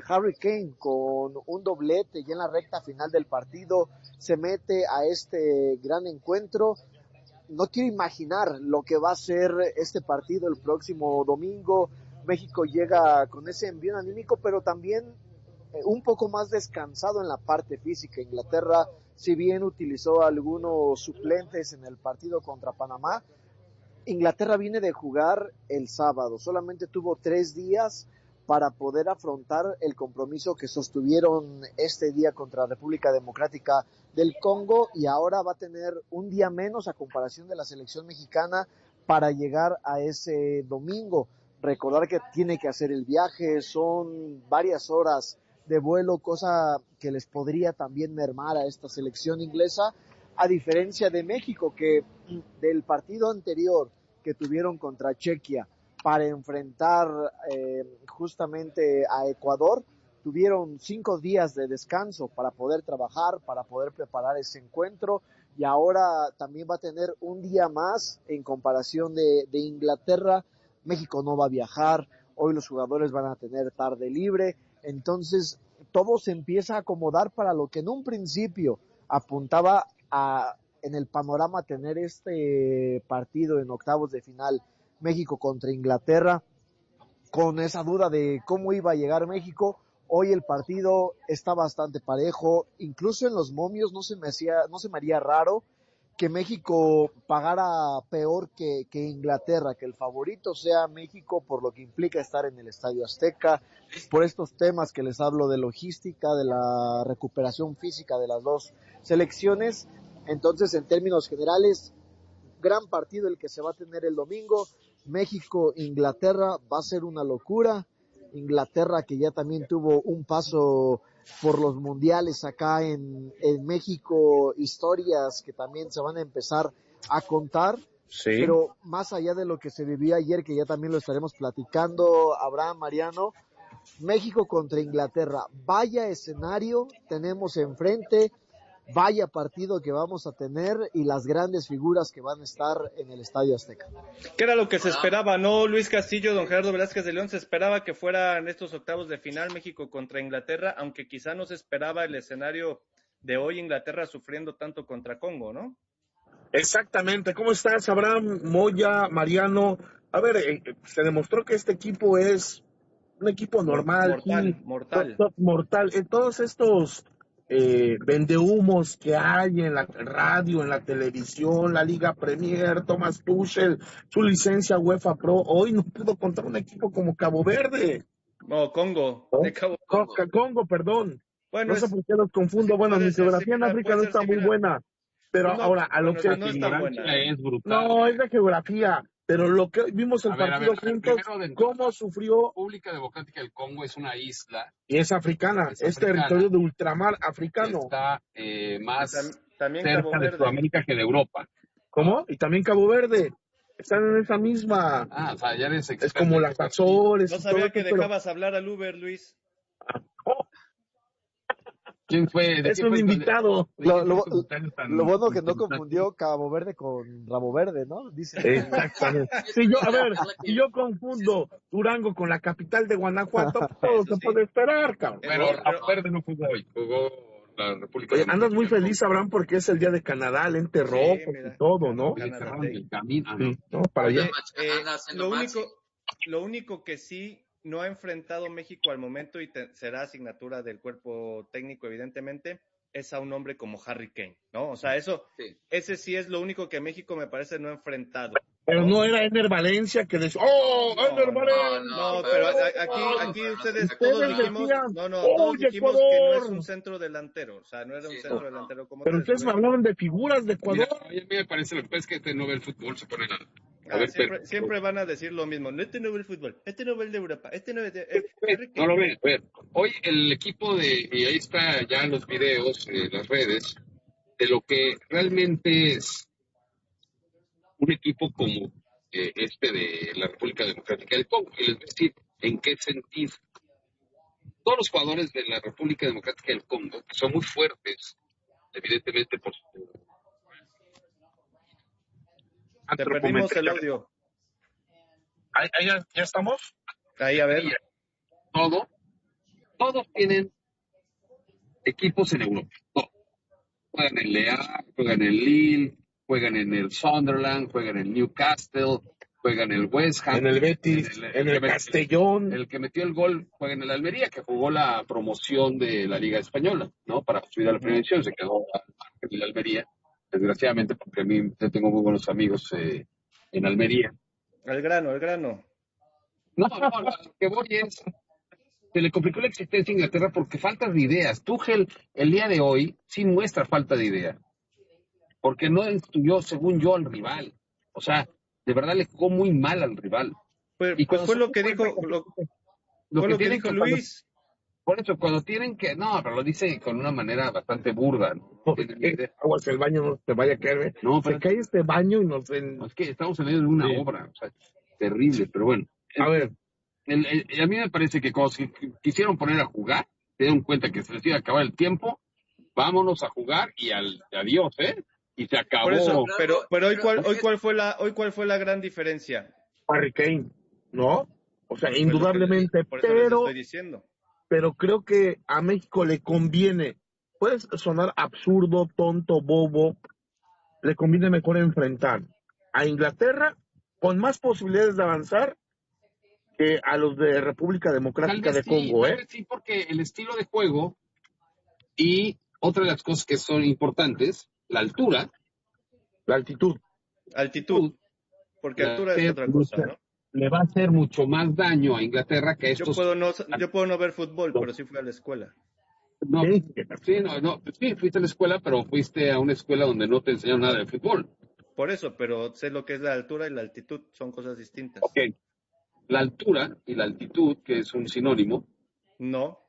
Harry Kane con un doblete y en la recta final del partido se mete a este gran encuentro. No quiero imaginar lo que va a ser este partido el próximo domingo. México llega con ese envío anímico, pero también un poco más descansado en la parte física. Inglaterra, si bien utilizó algunos suplentes en el partido contra Panamá, Inglaterra viene de jugar el sábado, solamente tuvo 3 días para poder afrontar el compromiso que sostuvieron este día contra la República Democrática del Congo, y ahora va a tener un día menos a comparación de la selección mexicana para llegar a ese domingo. Recordar que tiene que hacer el viaje, son varias horas de vuelo, cosa que les podría también mermar a esta selección inglesa, a diferencia de México, que del partido anterior que tuvieron contra Chequia para enfrentar justamente a Ecuador, tuvieron 5 días de descanso para poder trabajar, para poder preparar ese encuentro, y ahora también va a tener un día más en comparación de Inglaterra. México no va a viajar, hoy los jugadores van a tener tarde libre, entonces todo se empieza a acomodar para lo que en un principio apuntaba a, en el panorama, tener este partido en octavos de final, México contra Inglaterra, con esa duda de cómo iba a llegar México. Hoy el partido está bastante parejo, incluso en los momios no se me haría raro que México pagara peor que Inglaterra, que el favorito sea México, por lo que implica estar en el Estadio Azteca, por estos temas que les hablo de logística, de la recuperación física de las dos selecciones. Entonces, en términos generales, gran partido el que se va a tener el domingo. México-Inglaterra va a ser una locura. Inglaterra, que ya también tuvo un paso por los mundiales acá en México, historias que también se van a empezar a contar. Sí. Pero más allá de lo que se vivió ayer, que ya también lo estaremos platicando, Abraham, Mariano, México contra Inglaterra, vaya escenario tenemos enfrente, vaya partido que vamos a tener y las grandes figuras que van a estar en el Estadio Azteca. ¿Qué era lo que se esperaba, no, Luis Castillo, don Gerardo Velázquez de León? Se esperaba que fueran estos octavos de final México contra Inglaterra, aunque quizá no se esperaba el escenario de hoy, Inglaterra sufriendo tanto contra Congo, ¿no? Exactamente. ¿Cómo estás, Abraham, Moya, Mariano? A ver, se demostró que este equipo es un equipo normal. Mortal. En todos estos vendehumos que hay en la radio, en la televisión, la Liga Premier, Thomas Tuchel, su licencia UEFA Pro, hoy no pudo contra un equipo como Cabo Verde. No, Congo. ¿No? De Congo, perdón. Bueno, no sé por qué los confundo. Sí, bueno, mi geografía en África no está muy buena. Pero no, ahora, a lo que no es tan buena. Es brutal. No, es de geografía. Pero lo que vimos el partido juntos, cómo sufrió. República Democrática del Congo es una isla. Y es africana, es territorio de ultramar africano. Está más también cerca de Sudamérica que de Europa. ¿Cómo? Y también Cabo Verde. Están en esa misma. O sea, ya eres es como las Azores. No sabía que dejabas hablar al Uber, Luis. ¿Quién fue? Es un invitado. Lo bueno que no confundió Cabo Verde con Rabo Verde, ¿no? Dice. Exactamente. Si yo confundo Durango con la capital de Guanajuato, todo se puede esperar, cabrón. Pero Rabo Verde no jugó hoy, jugó la República Dominicana. Andas muy feliz, Abraham, porque es el día de Canadá, lente rojo y todo, ¿no? El camino, ¿no? Para allá. Lo único que sí no ha enfrentado México al momento, y será asignatura del cuerpo técnico evidentemente, es a un hombre como Harry Kane, ¿no? O sea, ese sí es lo único que México me parece no ha enfrentado. Pero no era Ener Valencia que decía, Ener Valencia. No, pero aquí ustedes todos dijimos, todos dijimos que no es un centro delantero, o sea, no era un centro delantero como pero ustedes me hablaban de figuras de Ecuador. Mira, a mí me parece, lo que pasa es que este no ve el fútbol, se ponen siempre van a decir lo mismo, este no ve el fútbol, este no ve el de Europa, este no ve no lo ve. Hoy el equipo y ahí está ya en los videos, las redes, de lo que realmente es un equipo como de la República Democrática del Congo. Y les voy a decir, ¿en qué sentido? Todos los jugadores de la República Democrática del Congo, que son muy fuertes, evidentemente por su... Te perdimos el audio. ¿Ahí ya estamos? Ahí, a ver. Todo todos tienen equipos en Europa. Todos. Juegan en Le Havre, juegan en Lille, juegan en el Sunderland, juegan en Newcastle, juegan en el West Ham, en el Betis, en el Castellón. El que metió el gol juega en el Almería, que jugó la promoción de la Liga Española, ¿no? Para subir a la primera división, se quedó en el Almería, desgraciadamente, porque a mí yo tengo muy buenos amigos en Almería. El grano. No, lo que voy es, se le complicó la existencia a Inglaterra porque falta de ideas. Tuchel, el día de hoy, sí muestra falta de idea, porque no estudió, según yo, al rival. O sea, de verdad le jugó muy mal al rival. Pues, y fue lo que dijo, lo que dijo Luis. Por eso, cuando tienen que, no, pero lo dice con una manera bastante burda. ¿No? Aguas, el baño no te vaya a caer, No, se cae este baño y nos... Es que estamos en medio de una obra, o sea, terrible, pero bueno. A ver. A mí me parece que cuando se quisieron poner a jugar, se dieron cuenta que se les iba a acabar el tiempo, vámonos a jugar y adiós, ¿eh? Y se acabó. Por eso, pero hoy cuál fue la gran diferencia. Harry Kane, ¿no? O sea, indudablemente, por eso les estoy diciendo. Pero creo que a México le conviene, puede sonar absurdo, tonto, bobo, le conviene mejor enfrentar a Inglaterra con más posibilidades de avanzar que a los de República Democrática de Congo, ¿eh? Sí, porque el estilo de juego y otra de las cosas que son importantes, la altura. La altitud. Porque altura es otra cosa, ¿no? Le va a hacer mucho más daño a Inglaterra que estos. Yo puedo no ver fútbol, pero sí fui a la escuela. No, sí, fuiste a la escuela, pero fuiste a una escuela donde no te enseñaron nada de fútbol. Por eso, pero sé lo que es la altura y la altitud, son cosas distintas. Ok, la altura y la altitud, que es un sinónimo. No.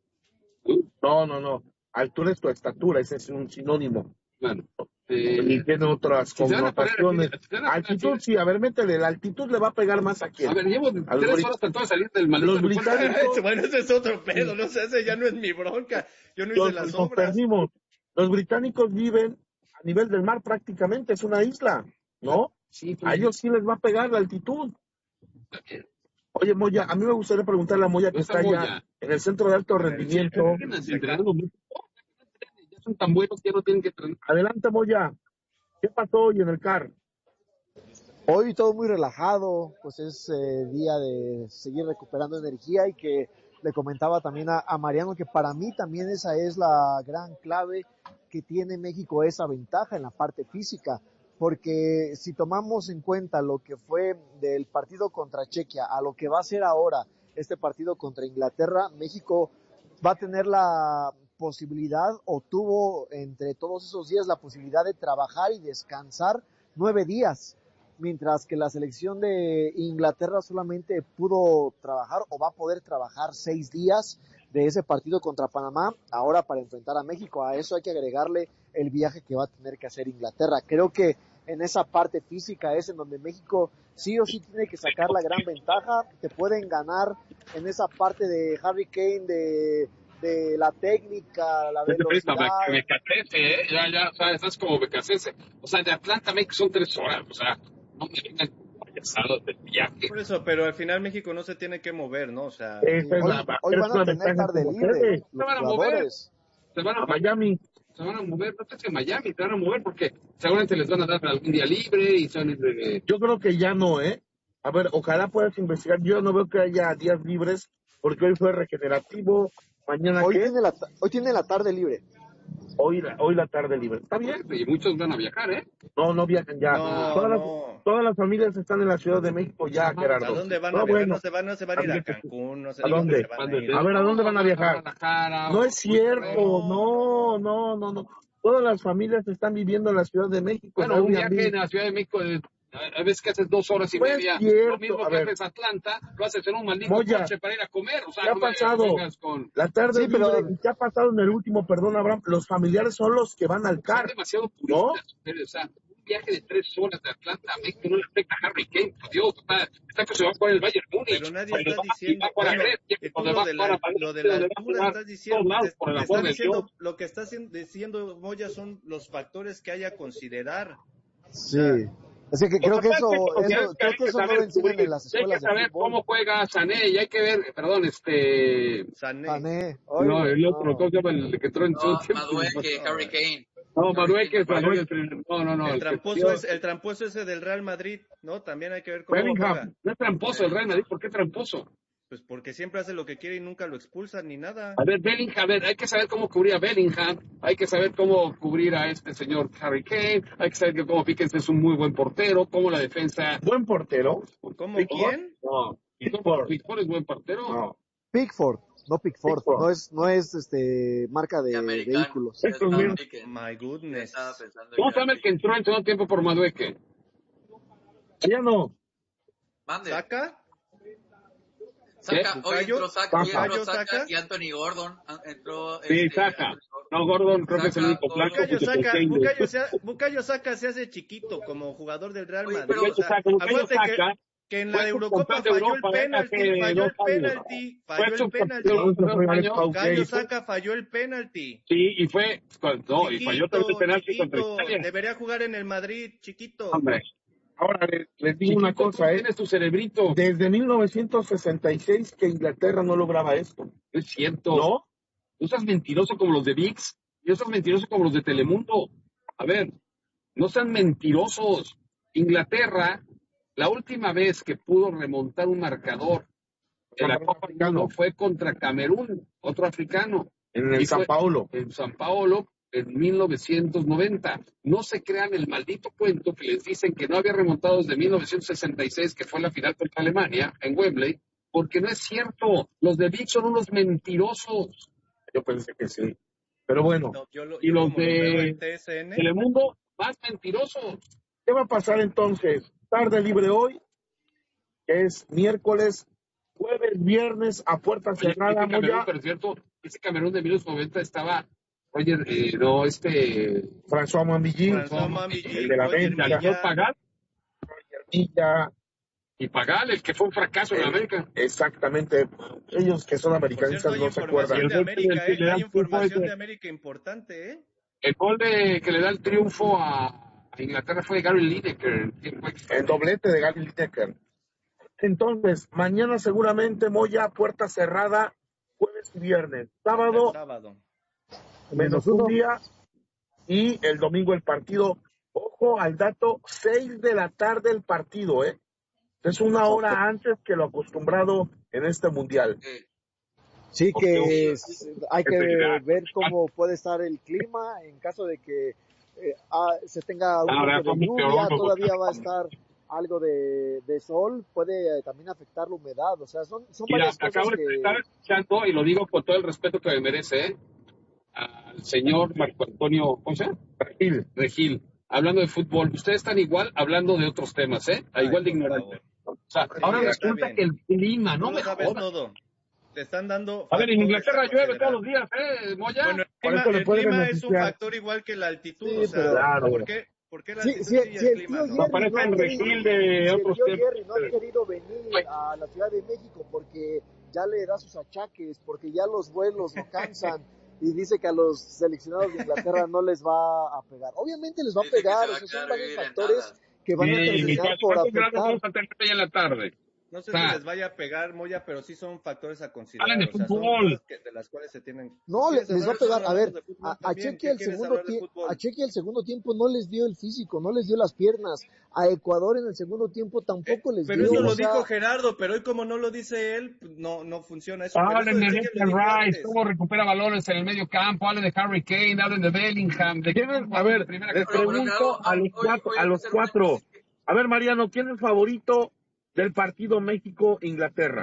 No. Altura es tu estatura, ese es un sinónimo. Bueno. Y tiene otras connotaciones. Altitud, sí, a ver, métele, la altitud le va a pegar más a quién. A ver, llevo 3 horas tratando de salir del maldito. Los británicos. Bueno, ese es otro pedo, no sé, ese ya no es mi bronca. Yo no hice las obras. Perdimos. Los británicos viven a nivel del mar prácticamente, es una isla, ¿no? Sí, a ellos sí les va a pegar la altitud. Oye, Moya, a mí me gustaría preguntarle a Moya que está allá en el centro de alto rendimiento. Ya son tan buenos que no tienen que entrenar. Adelante, Moya. ¿Qué pasó hoy en el CAR? Hoy todo muy relajado, pues es día de seguir recuperando energía y que le comentaba también a Mariano que para mí también esa es la gran clave que tiene México, esa ventaja en la parte física. Porque si tomamos en cuenta lo que fue del partido contra Chequia a lo que va a ser ahora este partido contra Inglaterra, México va a tener la posibilidad o tuvo entre todos esos días la posibilidad de trabajar y descansar 9 días, mientras que la selección de Inglaterra solamente pudo trabajar o va a poder trabajar 6 días de ese partido contra Panamá, ahora para enfrentar a México. A eso hay que agregarle el viaje que va a tener que hacer Inglaterra. Creo que en esa parte física es en donde México sí o sí tiene que sacar la gran ventaja. Te pueden ganar en esa parte de Harry Kane, de la técnica, la velocidad. Becasese, ya, o sea, estás como Becasese. O sea, de Atlanta a México son 3 horas, o sea, no me vengan payasados del viaje. Por eso, pero al final México no se tiene que mover, ¿no? O sea, hoy van a tener tarde libre los jugadores. Se van a Miami. Se van a mover, no sé si en Miami se van a mover porque seguramente les van a dar algún día libre y son... Yo creo que ya no, ¿eh? A ver, ojalá puedas investigar. Yo no veo que haya días libres porque hoy fue regenerativo. Mañana hoy tiene la tarde libre. Hoy la tarde libre. ¿Está bien? Y muchos van a viajar, ¿eh? No viajan ya. Todas las familias están en la Ciudad de México ya, Gerardo. ¿A dónde van a viajar? No se van a ir a Cancún, no sé ¿A dónde? A ver, ¿a dónde van a viajar? No es cierto, no. Todas las familias están viviendo en la Ciudad de México. Bueno, un viaje en la Ciudad de México, a veces que haces 2 horas y media, lo mismo que haces Atlanta, lo haces en un maldito coche para ir a comer. O sea, ¿qué ha pasado? La tarde libre, ¿qué ha pasado en el último? Perdón, Abraham, los familiares son los que van al CAR. Son demasiado turistas, ¿no? O sea, un viaje de 3 horas de Atlanta a México no le afecta a Harry Kane, por Dios, está que se va a jugar el Bayern Múnich. Pero nadie está diciendo lo de la altura, estás diciendo, lo que estás diciendo, Moya, son los factores que hay a considerar. Sí. Así que creo que eso no lo enseñan en las escuelas de fútbol. Hay que saber cómo juega Sané y hay que ver, Sané. No, el otro, ¿cómo se llama? El que entró en su tiempo. Madueque, Harry Kane. No, Madueque. No. El tramposo ese del Real Madrid, ¿no? También hay que ver cómo juega. No es tramposo el Real Madrid, ¿por qué tramposo? Pues porque siempre hace lo que quiere y nunca lo expulsan ni nada. A ver, Bellingham, hay que saber cómo cubrir a Bellingham, hay que saber cómo cubrir a este señor Harry Kane, hay que saber que cómo Pickens es un muy buen portero, cómo la defensa... ¿Buen portero? ¿Cómo? ¿Quién? No, Pickford es buen portero. No. Pickford. No es marca de vehículos. My goodness. ¿Cómo se llama el que entró en todo tiempo por Madueque? Ya no. ¿Saca? Entró Saka y Anthony Gordon entró. Sí, Saka. No, Gordon creo que es el único blanco. Bukayo Saka se hace chiquito como jugador del Real Madrid. Bukayo Saka que en la de Eurocopa falló el penalti. Bukayo Saka falló el penalti. Sí, y falló también el penalti contra Italia. Debería jugar en el Madrid, chiquito. Hombre. Ahora les digo una cosa, tienes tu cerebrito. Desde 1966 que Inglaterra no lograba esto. Es cierto. ¿No? Tú estás mentiroso como los de ViX, y estás mentiroso como los de Telemundo. A ver, no sean mentirosos. Inglaterra, la última vez que pudo remontar un marcador en la Copa Africana fue contra Camerún, otro africano. En San Paolo. En San Paolo. En 1990. No se crean el maldito cuento que les dicen que no había remontado desde 1966, que fue la final contra Alemania, en Wembley, porque no es cierto. Los de Vic son unos mentirosos. Yo pensé que sí. Pero bueno. Y los de Telemundo, más mentirosos. ¿Qué va a pasar entonces? Tarde libre hoy, que es miércoles, jueves, viernes, a puerta cerrada. Pero es cierto, ese Camerún de 1990 estaba... François Mambillí, el de la venta, Pagal y Pagal, el que fue un fracaso en América. Exactamente, ellos que son americanistas no se acuerdan. Hay información de América importante, ¿eh? El gol que le da el triunfo a Inglaterra fue de Gary Lineker. El doblete de Gary Lineker. Entonces, mañana seguramente Moya, puerta cerrada, jueves y viernes. Sábado. Menos un día y el domingo el partido. Ojo al dato, 6 de la tarde el partido, es una hora antes que lo acostumbrado en este mundial. Sí, que hay que ver cómo puede estar el clima en caso de que se tenga un poco de lluvia, todavía va a estar algo de sol, puede también afectar la humedad, o sea, son varias cosas acabo de estar escuchando, y lo digo con todo el respeto que me merece, al señor Marco Antonio, ¿cómo se llama? Regil, hablando de fútbol. Ustedes están igual hablando de otros temas, igual de ignorantes. O sea, ahora resulta que el clima, no me jodas. Todo. Te están dando... A ver, en Inglaterra llueve todos los días, Moya. Bueno, el clima es un factor igual que la altitud, sí, o sea, claro. ¿por qué la altitud y el clima? No parece el Regil de otros temas. Jerry no ha querido venir a la Ciudad de México porque ya le da sus achaques, porque ya los vuelos lo cansan. Y dice que a los seleccionados de Inglaterra no les va a pegar. Obviamente les va a pegar, son varios factores que van a terminar por afectar. Vamos a tener en la tarde. No sé si les vaya a pegar, Moya, pero sí son factores a considerar. Hablan de fútbol. De las cuales se tienen... No, les va a pegar. A ver, a Chequia el segundo tiempo no les dio el físico, no les dio las piernas. A Ecuador en el segundo tiempo tampoco les dio. Pero eso lo dijo Gerardo, pero hoy como no lo dice él, no funciona eso. Hablen de Declan Rice, cómo recupera balones en el medio campo, hablen de Harry Kane, hablen de Bellingham. A ver, les pregunto a los cuatro. A ver, Mariano, ¿quién es el favorito del partido México-Inglaterra?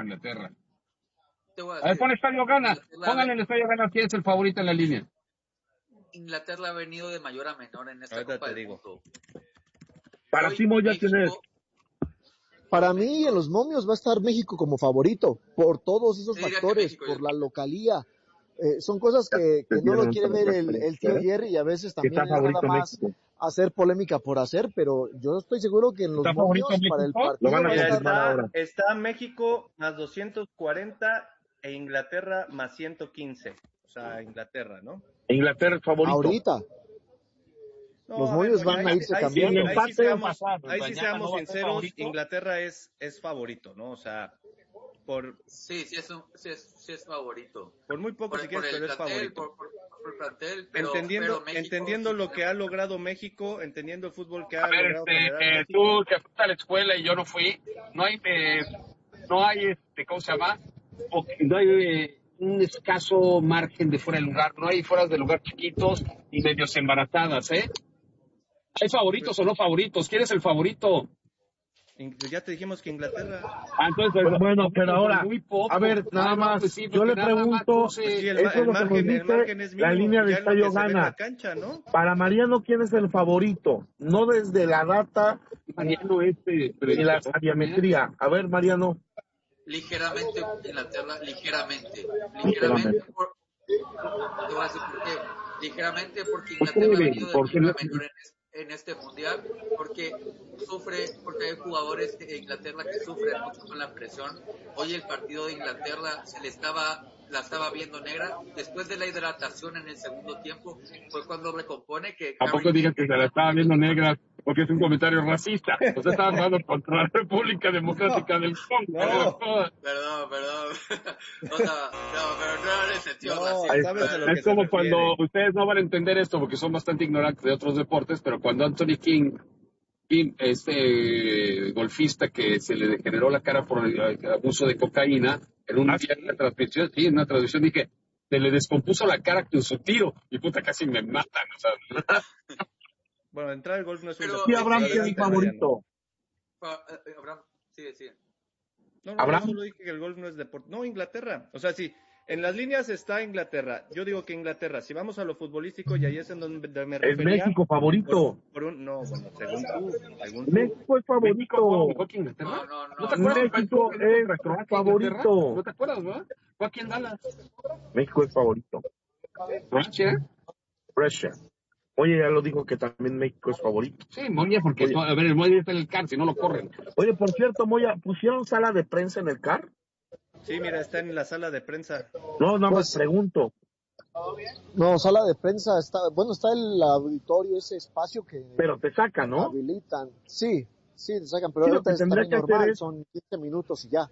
A ver, pon Estadio Gana. Pónganle el Estadio Gana quién es el favorito en la línea. Inglaterra ha venido de mayor a menor en esta Copa del Mundo. Para ti, Moya, ¿quién es? Para mí, en los momios va a estar México como favorito, por todos esos factores, por la localía. Son cosas que no lo quiere ver el tío Jerry, y a veces también es nada más hacer polémica por hacer, pero yo estoy seguro que en los momios para el partido está México más 240 e Inglaterra más 115. O sea, Inglaterra, ¿no? Inglaterra es favorito. Ahorita. Los mollos van a irse cambiando. Ahí sí seamos sinceros, Inglaterra es favorito, ¿no? O sea, Sí es favorito. Por muy poco si quieres, pero es favorito. Por el plantel, entendiendo lo que ha logrado México, entendiendo el fútbol que ha logrado generar tú que fuiste a la escuela y yo no fui, no hay ¿cómo se llama? No hay un escaso margen de fuera de lugar, no hay fueras de lugar chiquitos y medios embarazadas, ¿eh? ¿Hay favoritos o no favoritos? ¿Quién es el favorito? Ya te dijimos que Inglaterra. Entonces, bueno, pero ahora, a ver, nada más, pues sí, yo le pregunto, el margen es mínimo, la línea de estadio gana. Cancha, ¿no? Para Mariano, ¿quién es el favorito? No desde la data y la sabiametría. A ver, Mariano. Ligeramente Inglaterra, ligeramente. Te voy a decir por qué. Ligeramente porque Inglaterra ha venido de manera menor en este mundial, porque hay jugadores de Inglaterra que sufren mucho con la presión. Hoy el partido de Inglaterra la estaba viendo negra. Después de la hidratación en el segundo tiempo fue cuando recompone que... Tampoco digas que se la estaba viendo negra porque es un comentario racista. O sea, estaba jugando contra la República Democrática del Congo. Perdón. Pero no en el sentido racista. Es como cuando ustedes no van a entender esto porque son bastante ignorantes de otros deportes, pero cuando Anthony King, este golfista que se le degeneró la cara por el abuso de cocaína, en una transmisión dije, se le descompuso la cara con su tiro y puta casi me matan, o sea. Bueno, entrar el golf no es un Sí, Abraham es mi favorito. Abraham, sí. No, solo dije que el golf no es deporte. No, Inglaterra. O sea, sí, en las líneas está Inglaterra. Yo digo que Inglaterra. Si vamos a lo futbolístico, y ahí es en donde me refería. Es México favorito. Según tú. México es favorito. No. ¿No te acuerdas? México es favorito. ¿No te acuerdas, no? ¿Fue aquí en Dallas? México es favorito. Russia. Oye, ya lo dijo que también México es favorito. Sí, Moya, porque el Moya está en el CAR, si no lo corren. Oye, por cierto, Moya, ¿pusieron sala de prensa en el CAR? Sí, mira, está en la sala de prensa. No, nada más pregunto. No, sala de prensa está el auditorio, ese espacio que... Pero te sacan, ¿no? Habilitan. Sí, te sacan, pero lo que tendría que normal, hacer son 15 minutos y ya.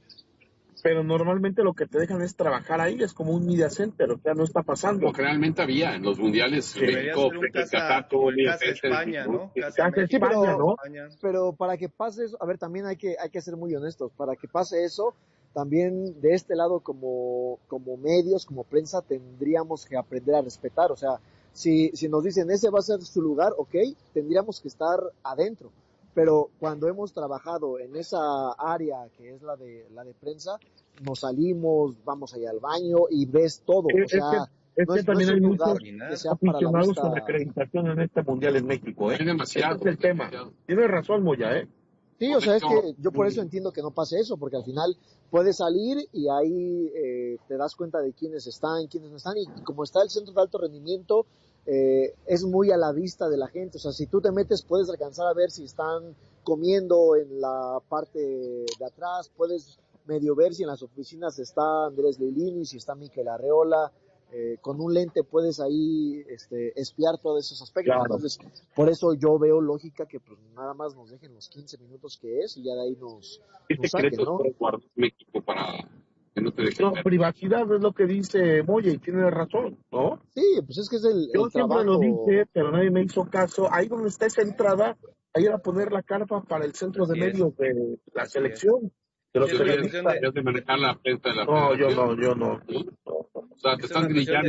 Pero normalmente lo que te dejan es trabajar ahí, es como un media center, o sea, no está pasando. Lo que realmente había en los mundiales, México, Casa España, ¿no? Casa España, ¿no? Pero para que pase eso, a ver, también hay que ser muy honestos, para que pase eso, también de este lado como medios, como prensa, tendríamos que aprender a respetar, o sea, si nos dicen ese va a ser su lugar, ok, tendríamos que estar adentro. Pero cuando hemos trabajado en esa área que es la de prensa, nos salimos, vamos allá al baño y ves todo. O sea, es que también hay muchos aficionados con acreditación en este mundial en México. Es demasiado. Ese es el tema. Tienes razón, Moya, Sí, o sea, es que yo por eso entiendo que no pase eso, porque al final puedes salir y ahí te das cuenta de quiénes están, quiénes no están, y como está el centro de alto rendimiento, es muy a la vista de la gente. O sea, si tú te metes puedes alcanzar a ver si están comiendo en la parte de atrás, puedes medio ver si en las oficinas está Andrés Lilini, si está Mikel Arreola, con un lente puedes ahí espiar todos esos aspectos. Claro. Entonces, por eso yo veo lógica que pues nada más nos dejen los 15 minutos que es y ya de ahí nos saquen, ¿no? México para que no te dejen. No, privacidad es lo que dice Moya y tiene razón, ¿no? Sí, pues es que es el Yo siempre trabajo. lo dije, pero nadie me hizo caso. Ahí donde está esa entrada, ahí era poner la carpa para el centro de medios de la selección. De los periodistas de manejar la prensa de la yo no. O sea, te están grillando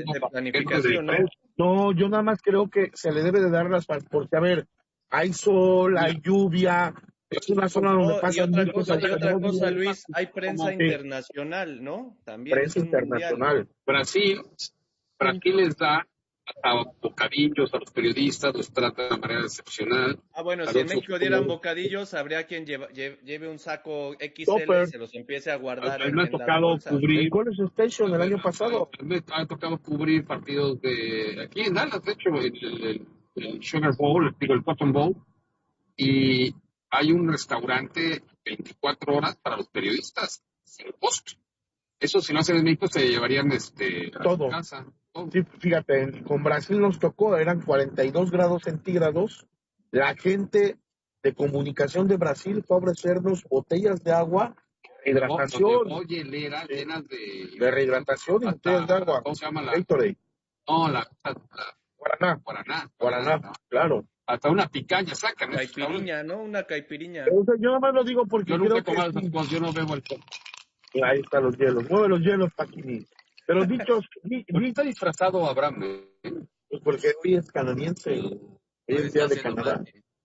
No, yo nada más creo que se le debe de dar las... Porque, a ver, hay sol, hay lluvia, es una zona donde pasan muchas cosas. Y otra cosa, Luis, hay prensa internacional, ¿no? También prensa internacional. Brasil les da a bocadillos a los periodistas, los trata de una manera excepcional. Bueno, si en México dieran bocadillos, habría quien lleve un saco XL y se los empiece a guardar me ha tocado cubrir el College Station el año pasado. Me ha tocado cubrir partidos de aquí en Dallas, de hecho, el Sugar Bowl, el Cotton Bowl, y hay un restaurante 24 horas para los periodistas, sin costo. Eso si lo hacen en México se llevarían todo. a casa. Todo. Sí, fíjate, con Brasil nos tocó, eran 42 grados centígrados. La gente de comunicación de Brasil fue a ofrecernos botellas de agua, hidratación. Llenas de rehidratación y botellas de agua. ¿Cómo se llama la? Gatorade. No, la Guaraná, claro. Hasta una picaña sacan. Caipiriña, ¿no? Una caipiriña. Yo nada más lo digo porque yo nunca he tomado esas cosas, yo no bebo alcohol. Ahí están los hielos. Mueve los hielos, Paquini. Pero dichos... ¿Por qué está disfrazado Abraham? Pues porque hoy es canadiense. Hoy es día de Canadá.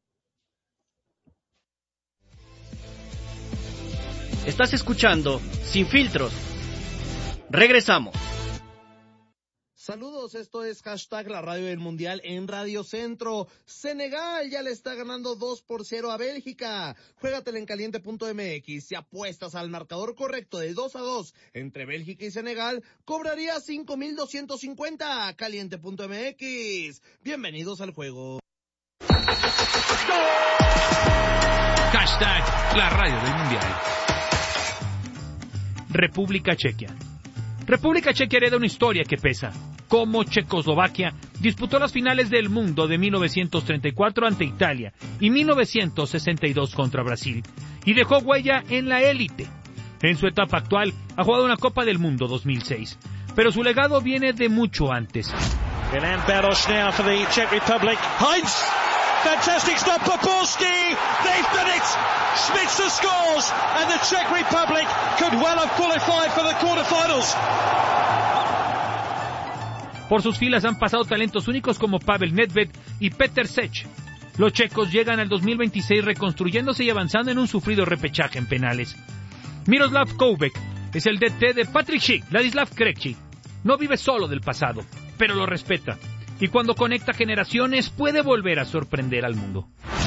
Estás escuchando Sin Filtros. Regresamos. Saludos, esto es hashtag la radio del mundial en Radio Centro. Senegal ya le está ganando 2-0 a Bélgica. Juégatela en caliente.mx. Si apuestas al marcador correcto de 2-2 entre Bélgica y Senegal, cobrarías 5,250. Caliente.mx. Bienvenidos al juego. Hashtag la radio del mundial. República Chequia. República Chequia hereda una historia que pesa. Como Checoslovaquia disputó las finales del mundo de 1934 ante Italia y 1962 contra Brasil, y dejó huella en la élite. En su etapa actual ha jugado una Copa del Mundo 2006, pero su legado viene de mucho antes. Milan Baros now for the Czech Republic. Heinz! Fantastic stop, Poborski! They've done it! Schmitzer scores, and the Czech Republic could well have qualified for the quarterfinals. Por sus filas han pasado talentos únicos como Pavel Nedved y Petr Cech. Los checos llegan al 2026 reconstruyéndose y avanzando en un sufrido repechaje en penales. Miroslav Koubek es el DT de Patrick Schick. Ladislav Krejci no vive solo del pasado, pero lo respeta. Y cuando conecta generaciones puede volver a sorprender al mundo.